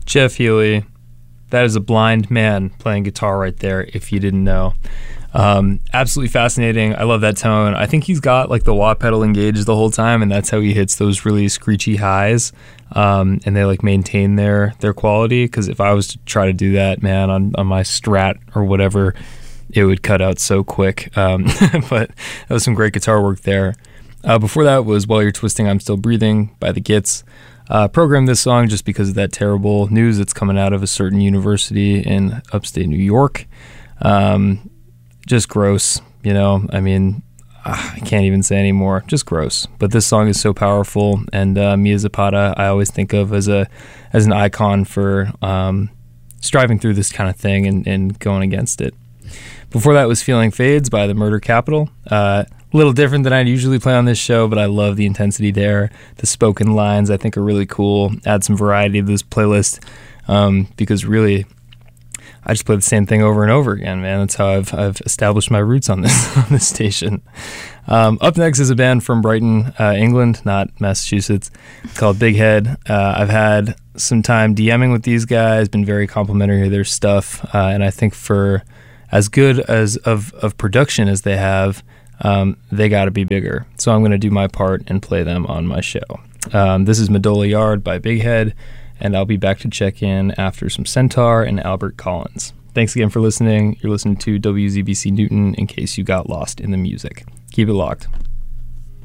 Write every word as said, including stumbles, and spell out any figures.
Jeff Healey, that is a blind man playing guitar right there, if you didn't know. Um, absolutely fascinating. I love that tone. I think he's got like the wah pedal engaged the whole time, and that's how he hits those really screechy highs. Um, and they like maintain their their quality. Because if I was to try to do that, man, on, on my Strat or whatever, it would cut out so quick. Um, but that was some great guitar work there. Uh, before that was While You're Twisting, I'm Still Breathing by the Gits. Uh, programmed this song just because of that terrible news that's coming out of a certain university in upstate New York. Um, just gross, you know. I mean, uh, I can't even say anymore. Just gross. But this song is so powerful, and uh, Mia Zapata I always think of as a as an icon for um, striving through this kind of thing and, and going against it. Before that was Feeling Fades by the Murder Capital. Uh, a little different than I'd usually play on this show, but I love the intensity there. The spoken lines I think are really cool. Add some variety to this playlist um, because really I just play the same thing over and over again, man. That's how I've I've established my roots on this on this station. Um, up next is a band from Brighton, uh, England, not Massachusetts, called Big Head. Uh, I've had some time DMing with these guys, been very complimentary of their stuff, uh, and I think for as good as of, of production as they have, um, they got to be bigger. So I'm going to do my part and play them on my show. Um, this is Medola Yard by Big Head, and I'll be back to check in after some Centaur and Albert Collins. Thanks again for listening. You're listening to W Z B C Newton in case you got lost in the music. Keep it locked.